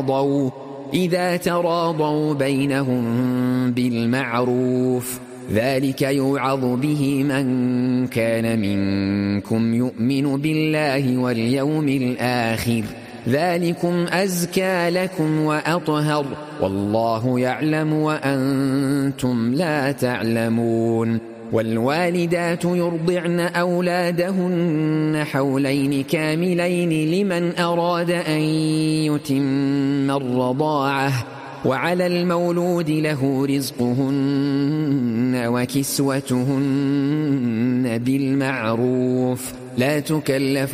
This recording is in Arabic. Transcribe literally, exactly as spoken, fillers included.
إذا تراضوا بينهم بالمعروف ذلك يوعظ به من كان منكم يؤمن بالله واليوم الآخر ذلكم أزكى لكم وأطهر والله يعلم وأنتم لا تعلمون. والوالدات يرضعن أولادهن حولين كاملين لمن أراد أن يتم الرضاعة وعلى المولود له رزقهن وكسوتهن بالمعروف لا تكلف